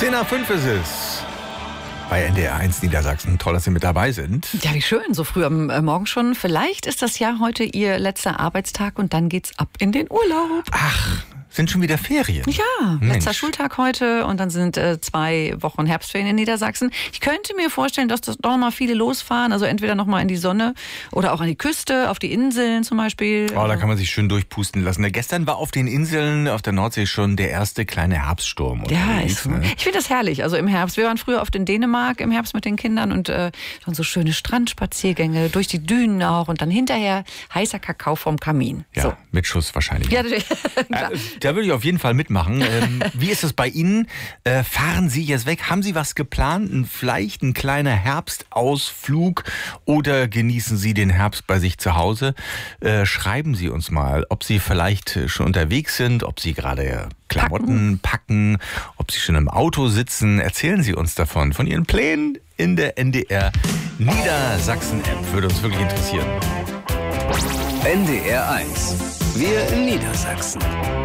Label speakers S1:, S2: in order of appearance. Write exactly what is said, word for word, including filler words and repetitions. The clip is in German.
S1: zehn nach fünf ist es. Bei N D R eins Niedersachsen. Toll, dass Sie mit dabei sind.
S2: Ja, wie schön, so früh am äh, Morgen schon. Vielleicht ist das ja heute Ihr letzter Arbeitstag und dann geht's ab in den Urlaub.
S1: Ach, sind schon wieder Ferien?
S2: Ja,
S1: Mensch.
S2: Letzter Schultag heute und dann sind äh, zwei Wochen Herbstferien in Niedersachsen. Ich könnte mir vorstellen, dass das doch mal viele losfahren. Also entweder noch mal in die Sonne oder auch an die Küste, auf die Inseln zum Beispiel.
S1: Oh, da kann man sich schön durchpusten lassen. Gestern war auf den Inseln auf der Nordsee schon der erste kleine Herbststurm.
S2: Ja,
S1: unterwegs,
S2: ist so.
S1: ne?
S2: Ich finde das herrlich. Also im Herbst. Wir waren früher oft in Dänemark im Herbst mit den Kindern und äh, dann so schöne Strandspaziergänge durch die Dünen auch und dann hinterher heißer Kakao vom Kamin.
S1: Ja,
S2: So.
S1: mit Schuss wahrscheinlich.
S2: Ja, klar.
S1: Äh, Da würde ich auf jeden Fall mitmachen. Ähm, wie ist es bei Ihnen? Äh, fahren Sie jetzt weg? Haben Sie was geplant? Ein, vielleicht ein kleiner Herbstausflug oder genießen Sie den Herbst bei sich zu Hause? Äh, schreiben Sie uns mal, ob Sie vielleicht schon unterwegs sind, ob Sie gerade Klamotten packen, ob Sie schon im Auto sitzen. Erzählen Sie uns davon, von Ihren Plänen in der N D R Niedersachsen-App. Würde uns wirklich interessieren.
S3: N D R eins. Wir in Niedersachsen.